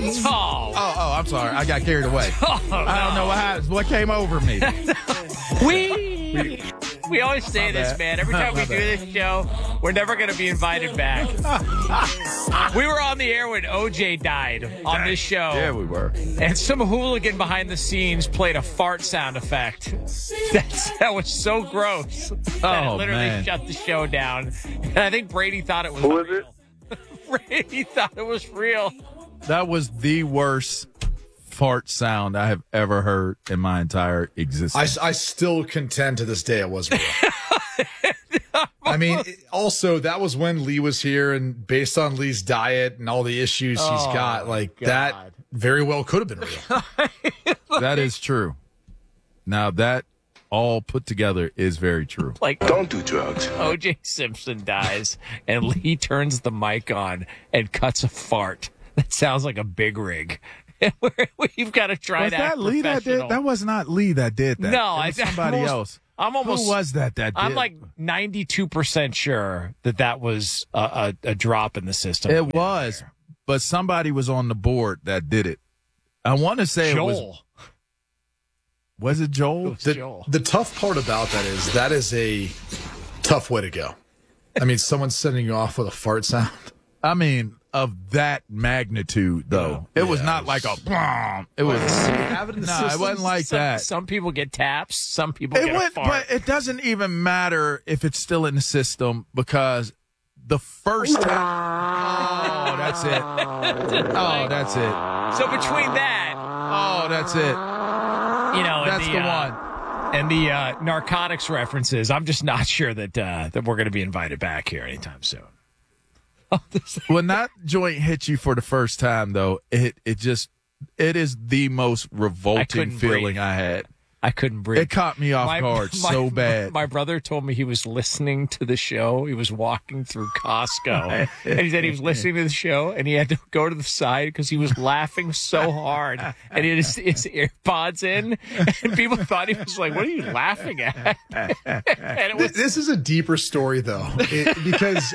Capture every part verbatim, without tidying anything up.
Oh. Oh, oh, I'm sorry. I got carried away. Oh, no. I don't know what happened. What came over me? We we always say My this, bad. man. Every time we My do bad. this show, we're never going to be invited back. We were on the air when O J died on this show. Yeah, we were. And some hooligan behind the scenes played a fart sound effect. That's, that was so gross that Oh, it literally man. shut the show down. And I think Brady thought it was Who is real. Brady thought it was real. That was the worst fart sound I have ever heard in my entire existence. I, I still contend to this day it was real. I mean, it- also, that was when Lee was here, and based on Lee's diet and all the issues he's Oh, got, like, God. that very well could have been real. That is true. Now, that all put together is very true. Like, Don't do drugs. O J Simpson dies, and Lee turns the mic on and cuts a fart. That sounds like a big rig. We've got to try Was to that act Lee that did? professional. That was not Lee that did that. No, It I was somebody almost- else. I'm almost. Who was that that did? I'm like ninety-two percent sure that that was a, a, a drop in the system. It was, but somebody was on the board that did it. I want to say it was. Joel. Was it Joel? It was The, Joel. the tough part about that is that is a tough way to go. I mean, someone sending you off with a fart sound. I mean, of that magnitude, though. It was Yeah, not it like was- a bomb. It was. Have it in the No, it system? wasn't like some, that. Some people get taps. Some people It get went, a fart. but it doesn't even matter if it's still in the system because the first time. Oh, that's it. Oh, that's it. So between that, Oh, that's it. you know, and That's the, the uh, one. and the uh, narcotics references, I'm just not sure that uh, that we're going to be invited back here anytime soon. When that joint hits you for the first time, though, it it just it is the most revolting couldn't feeling breathe. I had. I couldn't breathe. It caught me off guard so bad. My brother told me he was listening to the show. He was walking through Costco, and he said he was listening to the show, and he had to go to the side because he was laughing so hard, and he had his, his AirPods in, and people thought he was like, "What are you laughing at?" And it was This is a deeper story, though, it, because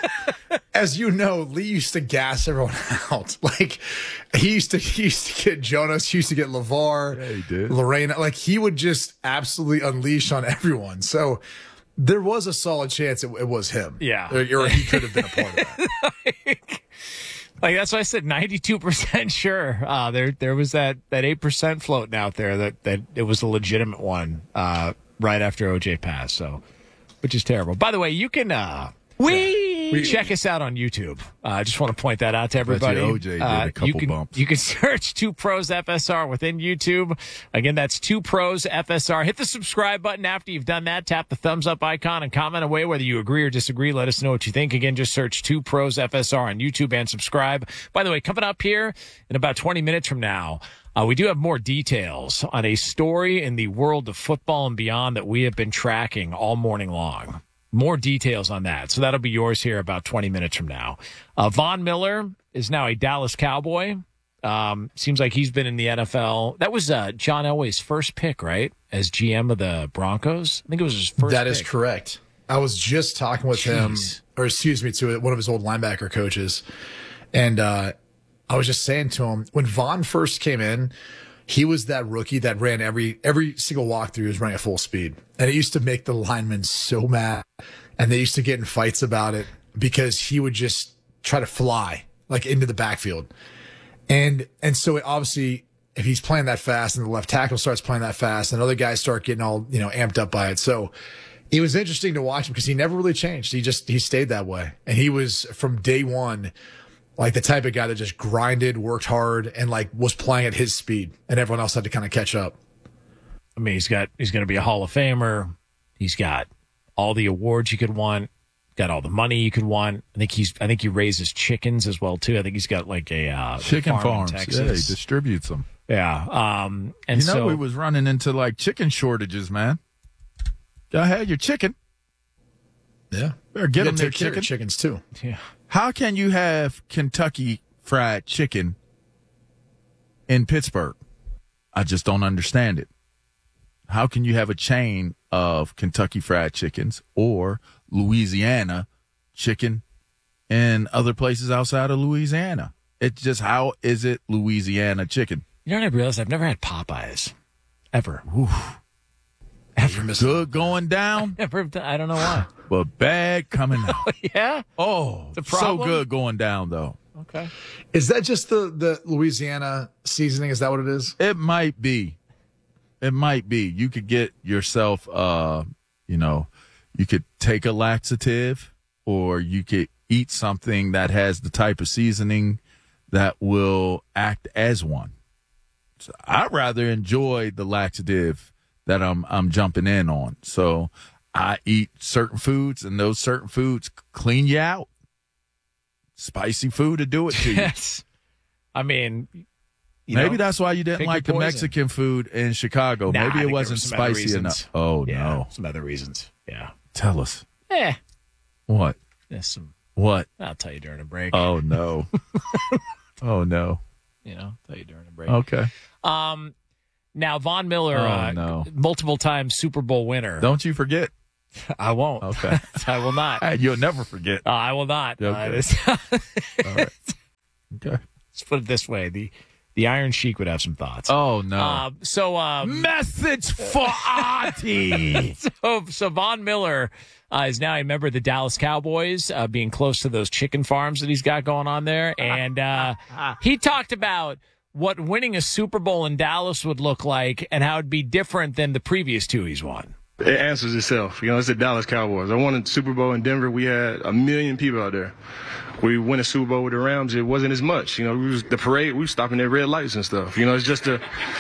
as you know, Lee used to gas everyone out. Like he used to, he used to get Jonas, he used to get LeVar, Yeah, he did. Lorena. Like he would just absolutely unleash on everyone. So there was a solid chance it, it was him. Yeah. or, or he could have been a part of that. like that's why I said ninety-two percent sure. Uh, there there was that that eight percent floating out there that that it was a legitimate one uh, right after O J passed. So, which is terrible. By the way, you can uh, we check us out on YouTube. I uh, just want to point that out to everybody. O J did a Uh, couple you can, bumps. You can search Two Pros F S R within YouTube. Again, that's Two Pros F S R. Hit the subscribe button after you've done that. Tap the thumbs up icon and comment away whether you agree or disagree. Let us know what you think. Again, just search Two Pros F S R on YouTube and subscribe. By the way, coming up here in about twenty minutes from now, Uh, we do have more details on a story in the world of football and beyond that we have been tracking all morning long. More details on that. So that'll be yours here about twenty minutes from now. Uh, Von Miller is now a Dallas Cowboy. Um, seems like he's been in the N F L. That was uh, John Elway's first pick, right? As G M of the Broncos. I think it was his first That is pick. correct. I was just talking with him, Jeez. or excuse me, to one of his old linebacker coaches. And uh, I was just saying to him, when Vaughn first came in, he was that rookie that ran every every single walkthrough, he was running at full speed. And it used to make the linemen so mad. And they used to get in fights about it because he would just try to fly like into the backfield. And and so it obviously, if he's playing that fast and the left tackle starts playing that fast and other guys start getting all, you know, amped up by it. So it was interesting to watch him because he never really changed. He just, he stayed that way. And he was from day one, like the type of guy that just grinded, worked hard, and like was playing at his speed, and everyone else had to kind of catch up. I mean, he's got he's going to be a Hall of Famer. He's got all the awards you could want. Got all the money you could want. I think he's. I think he raises chickens as well too. I think he's got like a uh, Chicken farm in farms. Texas. Yeah, he distributes them. Yeah. Um. And You know, so we was running into like chicken shortages, man. Go ahead, your chicken. Yeah. Better get You them gotta their take care of chicken. chickens too. yeah. How can you have Kentucky Fried Chicken in Pittsburgh? I just don't understand it. How can you have a chain of Kentucky Fried Chickens or Louisiana chicken in other places outside of Louisiana? It's just, how is it Louisiana chicken? You know what I realized? I've never had Popeyes. Ever. Ever. Good going down, Never. I don't know why. but bad coming out. Yeah? Oh, The so problem? good going down, though. Okay. Is that just the, the Louisiana seasoning? Is that what it is? It might be. It might be. You could get yourself, uh, you know, you could take a laxative, or you could eat something that has the type of seasoning that will act as one. So I'd rather enjoy the laxative that I'm I'm jumping in on. So I eat certain foods, and those certain foods clean you out. Spicy food to do it to you. Yes. I mean, you Maybe know, that's why you didn't pick like your the poison. Mexican food in Chicago. Nah, I Maybe think it there wasn't were some other spicy reasons. enough. Oh, yeah, no. some other reasons. Yeah. Tell us. Eh. What? There's some. What? I'll tell you during a break. Oh, no. oh, no. You know, tell you during a break. Okay. Um, now Von Miller, Oh, uh, no. multiple time Super Bowl winner. Don't you forget. I won't. Okay. I will not. You'll never forget. Uh, I will not. Uh, Okay. this- All right. Okay. Let's put it this way: the the Iron Sheik would have some thoughts. Oh, no. Uh, so, um, Message for Artie. so, so Von Miller uh, is now a member of the Dallas Cowboys, uh, being close to those chicken farms that he's got going on there, and uh, he talked about what winning a Super Bowl in Dallas would look like and how it'd be different than the previous two he's won. It answers itself. You know, it's the Dallas Cowboys. I won a Super Bowl in Denver. We had a million people out there. We win a Super Bowl with the Rams. It wasn't as much. You know, we was, the parade, we were stopping at red lights and stuff. You know, it's just a,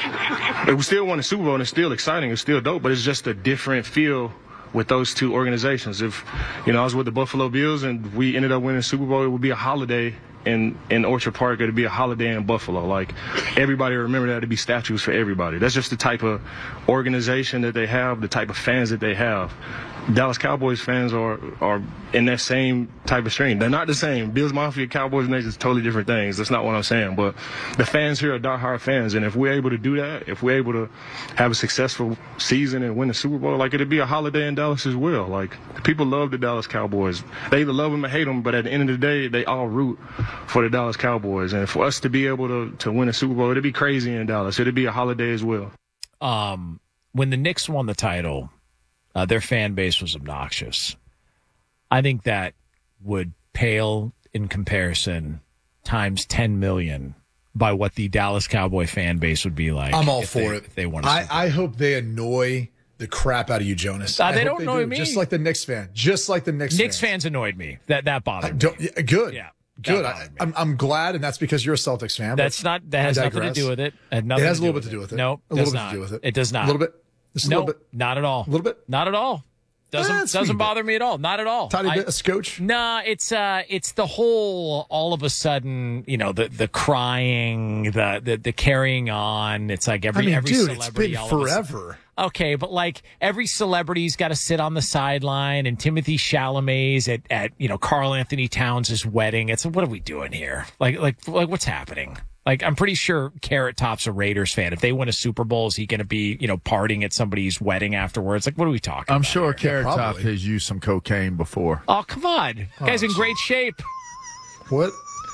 we still won a Super Bowl, and it's still exciting. It's still dope, but it's just a different feel with those two organizations. If, you know, I was with the Buffalo Bills and we ended up winning a Super Bowl, it would be a holiday in, in Orchard Park. It'd be a holiday in Buffalo. Like, everybody remember that. It'd be statues for everybody. That's just the type of organization that they have, the type of fans that they have. Dallas Cowboys fans are are in that same type of stream. They're not the same. Bills Mafia, Cowboys Nation is totally different things. That's not what I'm saying. But the fans here are diehard fans, and if we're able to do that, if we're able to have a successful season and win the Super Bowl, like, it'd be a holiday in Dallas as well. Like, people love the Dallas Cowboys. They either love them or hate them, but at the end of the day, they all root for the Dallas Cowboys. And for us to be able to to win a Super Bowl, it'd be crazy in Dallas. It'd be a holiday as well. Um, when the Knicks won the title, Uh, their fan base was obnoxious. I think that would pale in comparison times ten million by what the Dallas Cowboy fan base would be like. I'm all if for they, it. If they won a I, Super Bowl. I hope they annoy the crap out of you, Jonas. Uh, I they hope don't annoy do. me. Just like the Knicks fan. Just like the Knicks Knicks fans. fans annoyed me. That that I bothered me. don't, yeah, good. Yeah, that Good. I, bothered me. I'm, I'm glad, and that's because you're a Celtics fan. but That's not. That has I nothing to digress. do with it. It, had nothing It has to a little do bit to do with it. No, a little does bit not. to do with it. It does not. A little bit. Just a no, little bit. not at all. A little bit. Not at all. Doesn't That's doesn't sweet bit. bother me at all. Not at all. Tiny I- bit, a scotch. Nah, it's uh, it's the whole. All of a sudden, you know, the the crying, the the, the carrying on. It's like every I mean, every dude, it's celebrity. been all of a sudden- forever. Okay, but like every celebrity's got to sit on the sideline, and Timothy Chalamet's at at you know Carl Anthony Towns' wedding. It's what are we doing here? Like like like what's happening? Like, I'm pretty sure Carrot Top's a Raiders fan. If they win a Super Bowl, is he going to be, you know, partying at somebody's wedding afterwards? Like, what are we talking I'm about? sure here? Carrot Top probably. has used some cocaine before. Oh, come on. Guy's in great shape. What?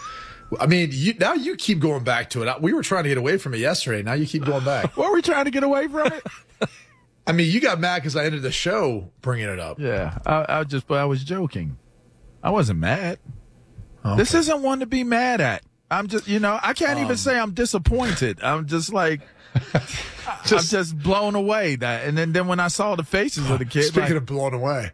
I mean, you, now you keep going back to it. We were trying to get away from it yesterday. Now you keep going back. What, were we trying to get away from it? I mean, you got mad because I ended the show bringing it up. Yeah, I, I just, but I was joking. I wasn't mad. Okay. This isn't one to be mad at. I'm just, you know, I can't even say I'm disappointed. I'm just like, I'm just blown away that. And then, then when I saw the faces of the kids, Speaking like, of blown away,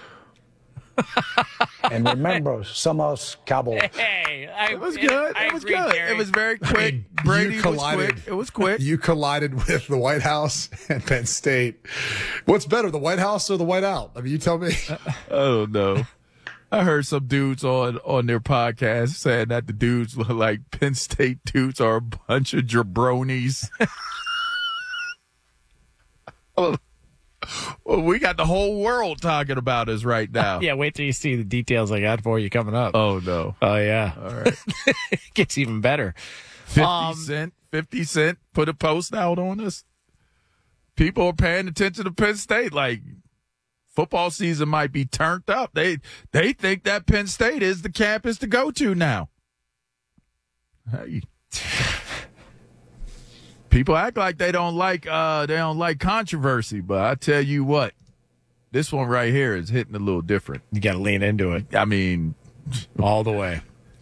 And remember, some of us Cowboys. Hey, I, it was good. I It was agree, good. Gary. It was very quick. mean, Brady you was collided. quick. It was quick. you collided with the White House and Penn State. What's better, the White House or the White Out? I mean, you tell me. Oh no. I heard some dudes on, on their podcast saying that the dudes look like Penn State dudes are a bunch of jabronis. Well, we got the whole world talking about us right now. Yeah, wait till you see the details I got for you coming up. Oh no. Oh, yeah. All right. It gets even better. fifty Um, cent, fifty cent, put a post out on us. People are paying attention to Penn State. Like, football season might be turned up. They they think that Penn State is the campus to go to now. Hey. People act like they don't like uh, they don't like controversy, but I tell you what, this one right here is hitting a little different. You got to lean into it I mean, all the way.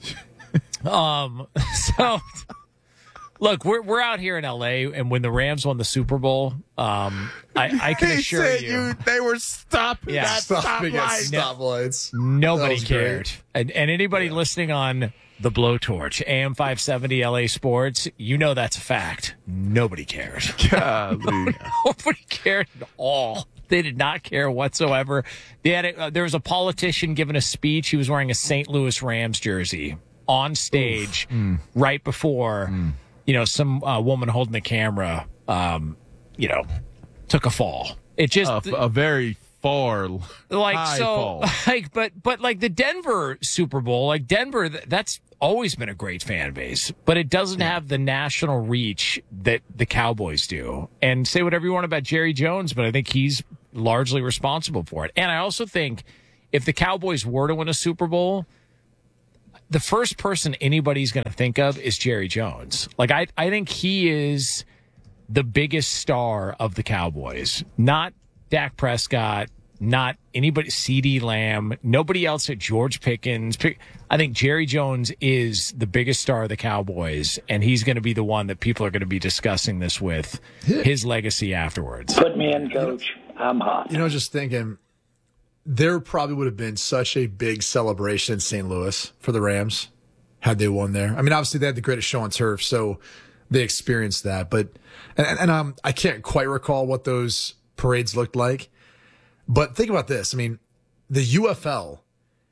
um. So, look, we're we're out here in L A, and when the Rams won the Super Bowl, um, I, I can he assure said you, you they were stopping Yeah. that Stopping at stoplight. stoplights. nobody That was cared, great. and and anybody listening on the Blowtorch, A M five seventy L A Sports, you know that's a fact. Nobody cared. Golly. Nobody cared at all. They did not care whatsoever. They had a, uh, there was a politician giving a speech. He was wearing a Saint Louis Rams jersey on stage right before, you know, some uh, woman holding the camera, um, you know, took a fall. It just a, a very far like high so fall. like but but like the Denver Super Bowl, like Denver, th- that's always been a great fan base, but it doesn't have the national reach that the Cowboys do. And say whatever you want about Jerry Jones, but I think he's largely responsible for it. And I also think if the Cowboys were to win a Super Bowl, the first person anybody's going to think of is Jerry Jones. Like I I think he is the biggest star of the Cowboys, not Dak Prescott, not anybody, CeeDee Lamb, nobody else at George Pickens. I think Jerry Jones is the biggest star of the Cowboys, and he's going to be the one that people are going to be discussing this with, his legacy afterwards. Put me in, coach. I'm hot. You know, just thinking, there probably would have been such a big celebration in Saint Louis for the Rams had they won there. I mean, obviously they had the greatest show on turf, so they experienced that. But and, and um, I can't quite recall what those parades looked like. But think about this. I mean, the U F L,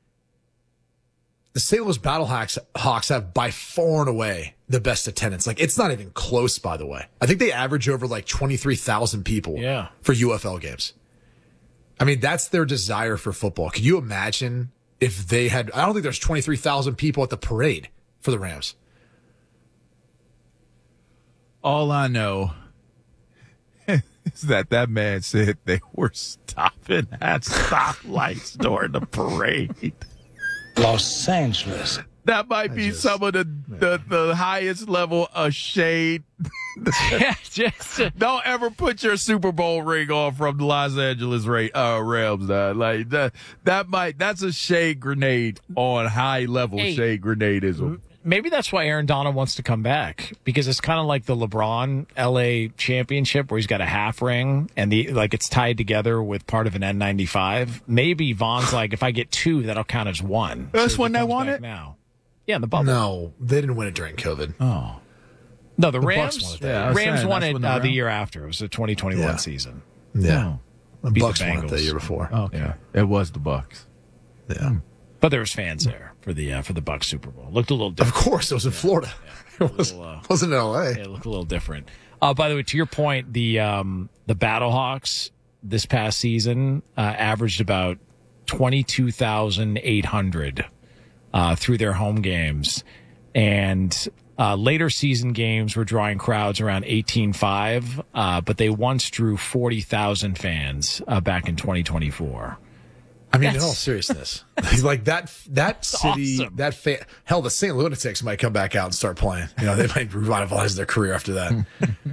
the Saint Louis Battlehawks Hawks have by far and away the best attendance. Like, it's not even close, by the way. I think they average over like twenty-three thousand people Yeah. for U F L games. I mean, that's their desire for football. Can you imagine if they had, I don't think there's twenty-three thousand people at the parade for the Rams. All I know is that that man said they were stopping at stoplights during the parade. Los Angeles. That might be just- some of the, the, the highest level of shade. Yeah, just uh, Don't ever put your Super Bowl ring on from the Los Angeles Ra- uh, Rams. Uh, like that, that might that's a shade grenade on high level Hey. shade grenadism. maybe that's why Aaron Donald wants to come back, because it's kind of like the LeBron L A championship where he's got a half ring and the like it's tied together with part of an N ninety-five. Maybe Vaughn's like, if I get two, that'll count as one. That's if when he they comes won back it? now. Yeah, in the bubble. No, they didn't win it during COVID. Oh, No, the, Bucks Rams. won it that year. Yeah, I Rams was saying, won that's it when the uh, the Rams- year after. It was the twenty twenty-one Yeah. season. Yeah. The Beat the Bucks won it the Bengals. year before. okay. Yeah. It was the Bucks. Yeah. But there was fans there for the uh, for the Bucks Super Bowl. Looked a little Of different. course, it was in Florida. It was, little, uh, wasn't in L A. It looked a little different. Uh, by the way, to your point, the um, the Battlehawks this past season uh, averaged about twenty-two thousand eight hundred uh, through their home games, and uh, later season games were drawing crowds around eighteen five, uh, but they once drew forty thousand fans uh, back in twenty twenty-four. I mean, in That's- all seriousness, like that that city, awesome. that fa- hell, the Saint Lunatics might come back out and start playing. You know, they might revitalize their career after that.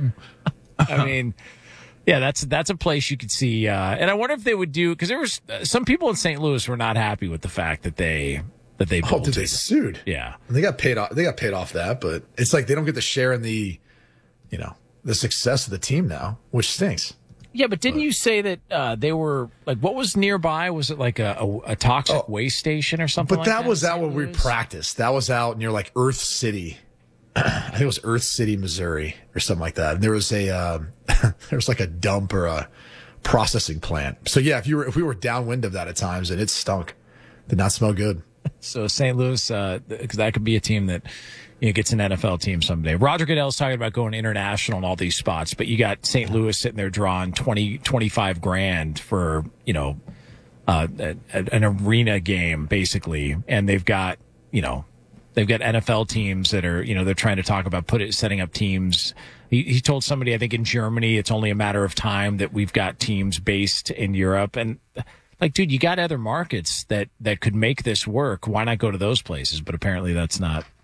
I mean, yeah, that's that's a place you could see. Uh, and I wonder if they would do, because there was uh, some people in Saint Louis were not happy with the fact that they that they Oh, bolted. did they sued? Yeah. And they got paid off. They got paid off that, but it's like they don't get to share in the, you know, the success of the team now, which stinks. Yeah, but didn't you say that uh, they were like, what was nearby? Was it like a, a, a toxic Oh. waste station or something? But like that was in out Saint where we Louis? practiced. That was out near like Earth City. I think it was Earth City, Missouri, or something like that. And there was a um, there was like a dump or a processing plant. So yeah, if you were if we were downwind of that at times, and it stunk, did not smell good. So Saint Louis, uh, th- that could be a team that you know gets an N F L team someday. Roger Goodell's talking about going international in all these spots, but you got Saint Louis sitting there drawing twenty, twenty-five grand for you know uh, a, a- an arena game basically, and they've got you know they've got N F L teams that are you know they're trying to talk about put it setting up teams. He, he told somebody I think in Germany it's only a matter of time that we've got teams based in Europe and. Like, dude, you got other markets that, that could make this work. Why not go to those places? But apparently that's not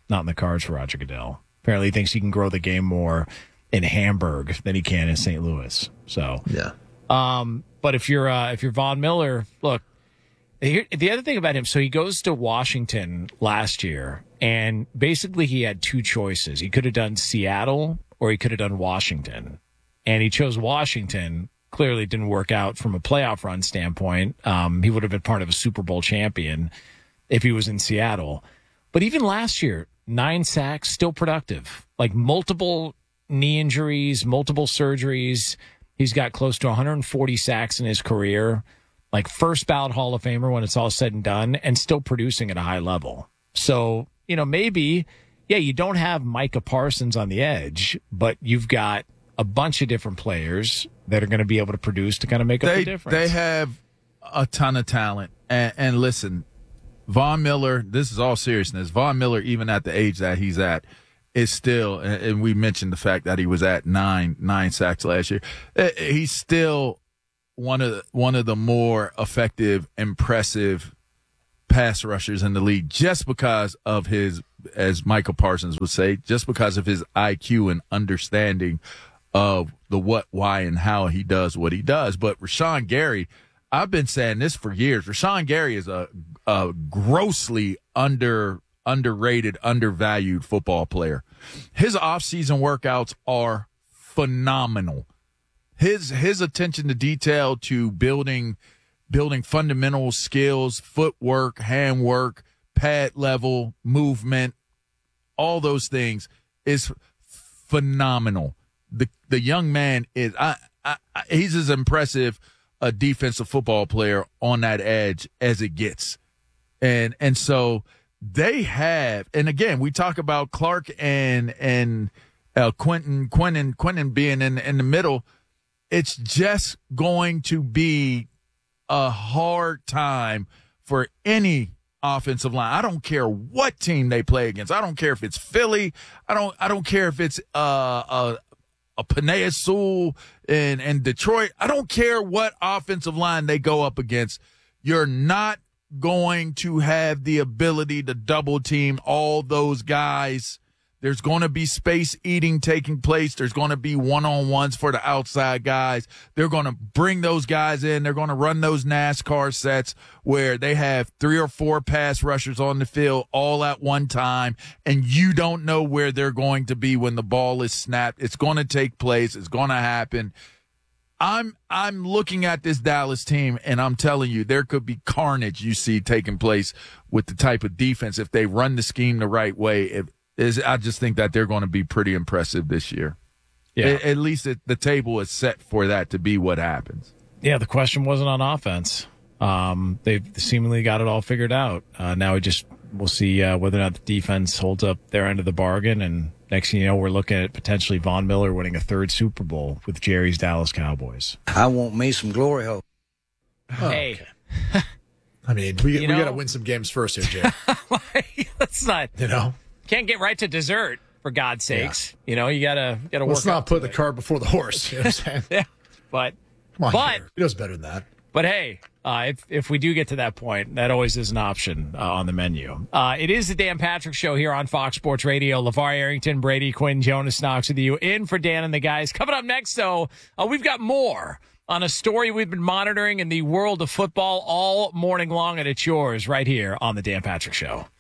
not in the cards for Roger Goodell. Apparently he thinks he can grow the game more in Hamburg than he can in Saint Louis. So, yeah. Um, but if you're uh, if you're Von Miller, look, here, the other thing about him, so he goes to Washington last year, and basically he had two choices. He could have done Seattle or he could have done Washington, and he chose Washington. Clearly didn't work out from a playoff run standpoint. Um, he would have been part of a Super Bowl champion if he was in Seattle. But even last year, nine sacks, still productive. Like multiple knee injuries, multiple surgeries. He's got close to one hundred forty sacks in his career. Like first ballot Hall of Famer when it's all said and done, and still producing at a high level. So, you know, maybe, yeah, you don't have Micah Parsons on the edge, but you've got a bunch of different players that are going to be able to produce to kind of make up they, the difference. They have a ton of talent. And, and listen, Von Miller, this is all seriousness. Von Miller, even at the age that he's at, is still, and we mentioned the fact that he was at nine nine sacks last year. He's still one of the, one of the more effective, impressive pass rushers in the league, just because of his, as Michael Parsons would say, just because of his I Q and understanding of the what, why, and how he does what he does. But Rashawn Gary, I've been saying this for years. Rashawn Gary is a, a grossly under underrated, undervalued football player. His off-season workouts are phenomenal. His his attention to detail to building building fundamental skills, footwork, handwork, pad level, movement, all those things is phenomenal. The the young man is I, I, I he's as impressive a defensive football player on that edge as it gets. And and so they have, and again, we talk about Clark and and uh, Quentin Quentin Quentin being in in the middle. It's just going to be a hard time for any offensive line. I don't care what team they play against. I don't care if it's Philly. I don't I don't care if it's uh, a a Panay Sewell and and Detroit. I don't care what offensive line they go up against. You're not going to have the ability to double team all those guys. There's going to be space eating taking place. There's going to be one-on-ones for the outside guys. They're going to bring those guys in. They're going to run those NASCAR sets where they have three or four pass rushers on the field all at one time, and you don't know where they're going to be when the ball is snapped. It's going to take place. It's going to happen. I'm I'm looking at this Dallas team, and I'm telling you, there could be carnage you see taking place with the type of defense if they run the scheme the right way. If, is I just think that they're going to be pretty impressive this year. Yeah, at, at least it, the table is set for that to be what happens. Yeah, the question wasn't on offense. Um, they've seemingly got it all figured out. Uh, now we just we'll see uh, whether or not the defense holds up their end of the bargain. And next thing you know, we're looking at potentially Von Miller winning a third Super Bowl with Jerry's Dallas Cowboys. I want me some glory hole. Oh, hey. Okay. I mean, we, we got to know? win some games first here, Jay. Let's not. You know? Can't get right to dessert, for God's sakes. Yeah. You know, you gotta gotta Let's work. not put the cart before the horse. You know what I'm saying? Yeah, but come on, but here. He knows better than that. But hey, uh, if if we do get to that point, that always is an option uh, on the menu. Uh, it is the Dan Patrick Show here on Fox Sports Radio. LeVar Arrington, Brady Quinn, Jonas Knox with you, in for Dan and the guys. Coming up next, though, uh, we've got more on a story we've been monitoring in the world of football all morning long, and it's yours right here on the Dan Patrick Show.